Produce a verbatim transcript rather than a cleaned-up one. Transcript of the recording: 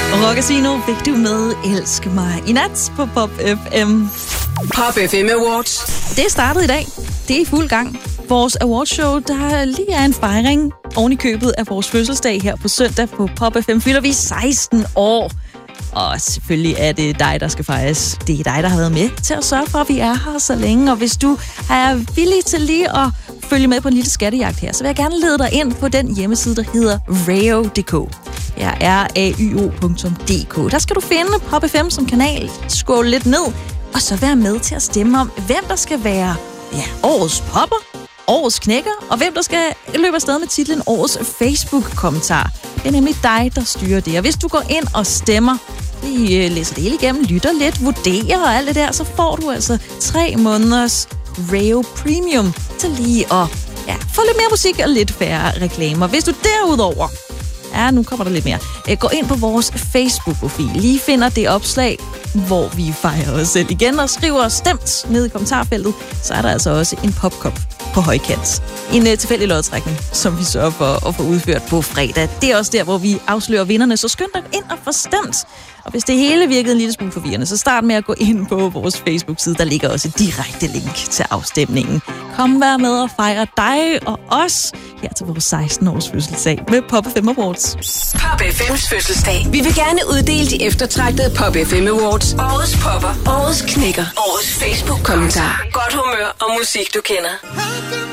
Rockasino fik du med Elsk mig i nat på Pop F M. Pop F M Awards. Det er startet i dag. Det er i fuld gang. Vores awardshow, der lige er en fejring oven i købet af vores fødselsdag her på søndag på Pop F M. Fylder vi seksten år. Og selvfølgelig er det dig, der skal fejres. Det er dig, der har været med til at sørge for, at vi er her så længe. Og hvis du er villig til lige at følge med på en lille skattejagt her, så vil jeg gerne lede dig ind på den hjemmeside, der hedder rayo punktum d k. Ja, r a y o punktum d k. Der skal du finde Pop F M som kanal, scroll lidt ned, og så være med til at stemme om, hvem der skal være ja, årets popper, årets knækker, og hvem der skal løbe afsted med titlen årets Facebook-kommentar. Det er nemlig dig, der styrer det. Og hvis du går ind og stemmer, lige læser det hele igennem, lytter lidt, vurderer og alt det der, så får du altså tre måneders Rayo Premium til lige at ja, få lidt mere musik og lidt færre reklamer. Hvis du derudover, ja, nu kommer der lidt mere, gå ind på vores Facebook-profil, lige finder det opslag, hvor vi fejrer os selv igen og skriver stemt ned i kommentarfeltet, så er der altså også en popkop på højkant. En uh, tilfældig lodtrækning, som vi sørger for at få udført på fredag. Det er også der, hvor vi afslører vinderne, så skynd dig ind og få stemt. Og hvis det hele virkede en lille smule forvirrende, så start med at gå ind på vores Facebook-side. Der ligger også et direkte link til afstemningen. Kom vær med og fejre dig og os her til vores seksten-års fødselsdag med Pop F M Awards. Pop F M's fødselsdag. Vi vil gerne uddele de eftertragtede Pop F M Awards. Årets popper, årets knækker, årets Facebook-kommentar. Godt humør og musik, du kender.